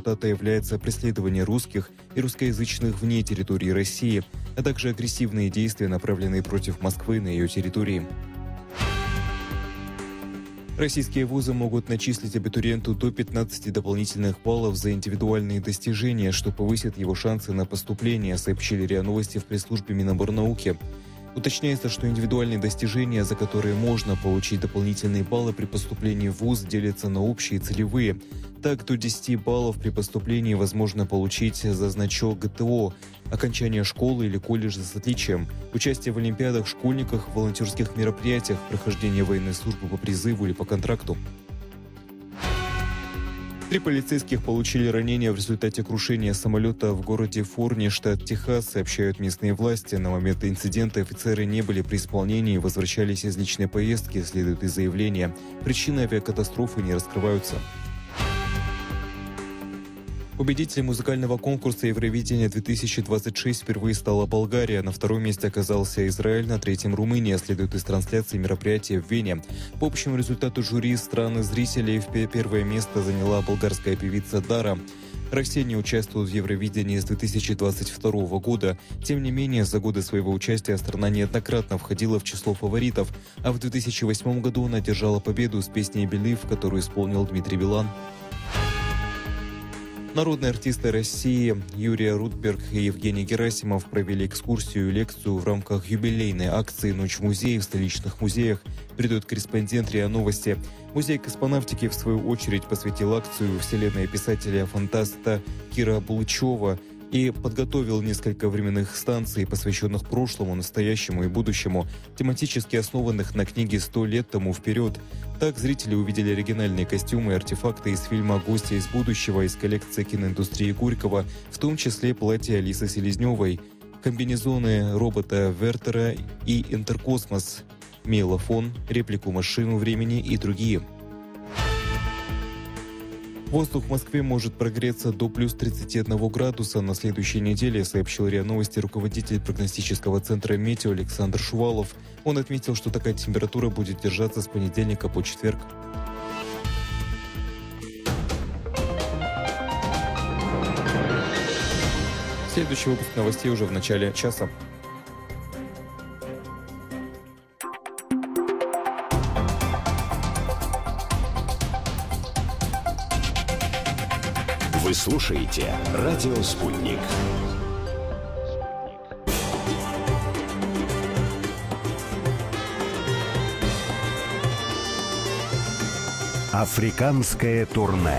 депутата является преследование русских и русскоязычных вне территории России, а также агрессивные действия, направленные против Москвы на ее территории. Российские вузы могут начислить абитуриенту до 15 дополнительных баллов за индивидуальные достижения, что повысит его шансы на поступление, сообщили РИА Новости в пресс-службе Миноборнауки. Уточняется, что индивидуальные достижения, за которые можно получить дополнительные баллы при поступлении в вуз, делятся на общие и целевые. Так, до 10 баллов при поступлении возможно получить за значок ГТО, окончание школы или колледжа с отличием, участие в олимпиадах, школьниках, волонтерских мероприятиях, прохождение военной службы по призыву или по контракту. 3 полицейских получили ранения в результате крушения самолета в городе Форни, штат Техас, сообщают местные власти. На момент инцидента офицеры не были при исполнении и возвращались из личной поездки, следует из заявления. Причины авиакатастрофы не раскрываются. Победителем музыкального конкурса Евровидения-2026 впервые стала Болгария. На втором месте оказался Израиль, на третьем – Румыния, следует из трансляции мероприятия в Вене. По общему результату жюри страны зрителей первое место заняла болгарская певица Дара. Россия не участвует в Евровидении с 2022 года. Тем не менее, за годы своего участия страна неоднократно входила в число фаворитов, а в 2008 году она одержала победу с песней «Believe», которую исполнил Дмитрий Билан. Народные артисты России Юрий Рудберг и Евгений Герасимов провели экскурсию и лекцию в рамках юбилейной акции «Ночь музеев» в столичных музеях, передает корреспондент РИА Новости. Музей космонавтики, в свою очередь, посвятил акцию вселенной писателя-фантаста Кира Булычева и подготовил несколько временных станций, посвященных прошлому, настоящему и будущему, тематически основанных на книге «100 лет тому вперед». Так зрители увидели оригинальные костюмы и артефакты из фильма «Гости из будущего» из коллекции киноиндустрии Горького, в том числе платье Алисы Селезневой, комбинезоны робота Вертера и Интеркосмос, мейлофон, реплику «Машину времени» и другие. Воздух в Москве может прогреться до плюс 31 градуса на следующей неделе, сообщил РИА Новости руководитель прогностического центра «Метео» Александр Шувалов. Он отметил, что такая температура будет держаться с понедельника по четверг. Следующий выпуск новостей уже в начале часа. Вы слушаете «Радио Спутник». Африканское турне.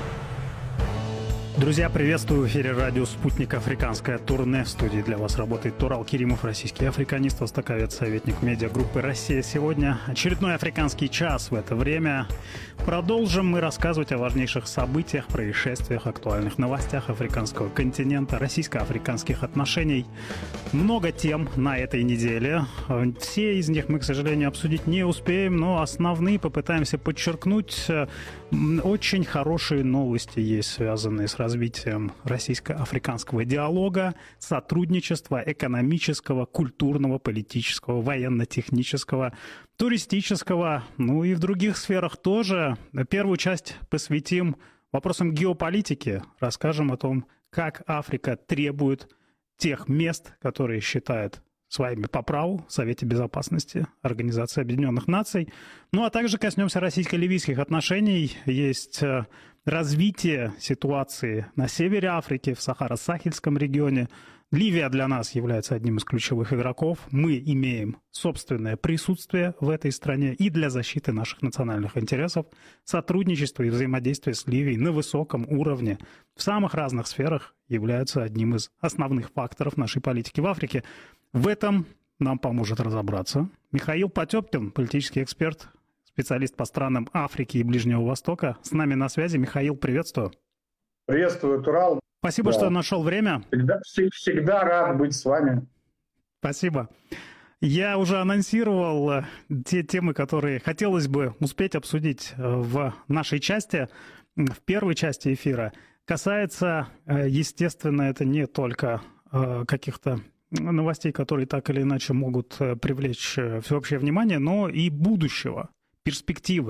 Друзья, приветствую в эфире радио «Спутник. Африканское турне». В студии для вас работает Турал Керимов, российский африканист, востоковед, советник медиагруппы «Россия сегодня». Очередной африканский час в это время. Продолжим мы рассказывать о важнейших событиях, происшествиях, актуальных новостях африканского континента, российско-африканских отношений. Много тем на этой неделе. Все из них мы, к сожалению, обсудить не успеем, но основные попытаемся подчеркнуть. Очень хорошие новости есть, связанные с развитием российско-африканского диалога, сотрудничества экономического, культурного, политического, военно-технического, туристического, ну и в других сферах тоже. Первую часть посвятим вопросам геополитики. Расскажем о том, как Африка требует тех мест, которые считает своими по праву в Совете Безопасности Организации Объединенных Наций. Ну а также коснемся российско-ливийских отношений. Есть развитие ситуации на севере Африки, в Сахаро-Сахельском регионе. Ливия для нас является одним из ключевых игроков. Мы имеем собственное присутствие в этой стране и для защиты наших национальных интересов. Сотрудничество и взаимодействие с Ливией на высоком уровне в самых разных сферах являются одним из основных факторов нашей политики в Африке. В этом нам поможет разобраться Михаил Потёпкин, политический эксперт, специалист по странам Африки и Ближнего Востока. С нами на связи. Михаил, приветствую. Приветствую, Турал. Спасибо, что нашел время. Всегда рад быть с вами. Спасибо. Я уже анонсировал те темы, которые хотелось бы успеть обсудить в нашей части, в первой части эфира. Касается, естественно, это не только каких-то новостей, которые так или иначе могут привлечь всеобщее внимание, но и будущего, перспективы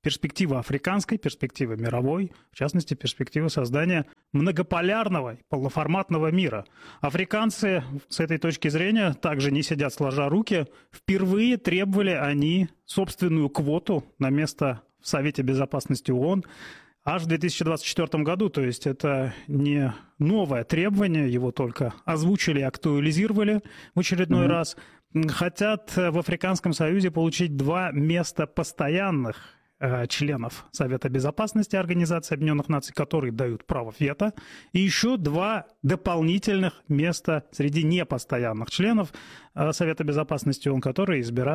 перспектива африканской, перспектива мировой, в частности, перспектива создания многополярного, полноформатного мира. Африканцы с этой точки зрения также не сидят сложа руки. Впервые требовали они собственную квоту на место в Совете Безопасности ООН аж в 2024 году. То есть это не новое требование, его только озвучили и актуализировали в очередной раз. Хотят в Африканском Союзе получить 2 места постоянных членов Совета Безопасности Организации Объединенных Наций, которые дают право вето, и еще 2 дополнительных места среди непостоянных членов Совета Безопасности ООН, которые избирают